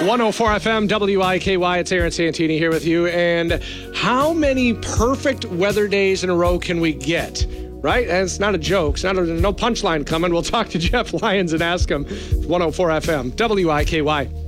104 FM, WIKY. It's Aaron Santini here with you. And how many perfect weather days in a row can we get? Right? And it's not a joke. It's not no punchline coming. We'll talk to Jeff Lyons and ask him. 104 FM, WIKY.